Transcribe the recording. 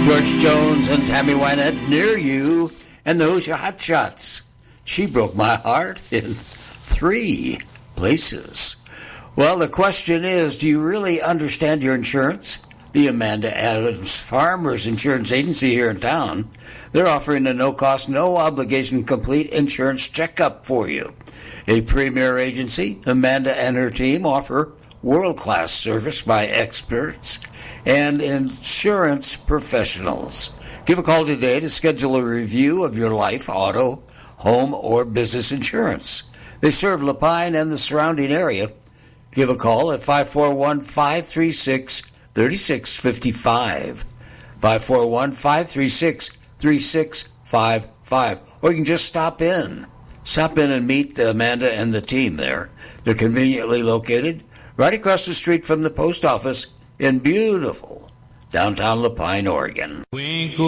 George Jones and Tammy Wynette, Near You, and the Hoosier Hot Shots. She broke my heart in 3 places. Well, the question is, do you really understand your insurance? The Amanda Adams Farmers Insurance Agency here in town, they're offering a no-cost, no-obligation complete insurance checkup for you. A premier agency, Amanda and her team offer world-class service by experts and insurance professionals. Give a call today to schedule a review of your life, auto, home, or business insurance. They serve Lapine and the surrounding area. Give a call at 541-536-3655. 541-536-3655. Or you can just stop in. Stop in and meet Amanda and the team there. They're conveniently located right across the street from the post office in beautiful downtown Lapine, Oregon.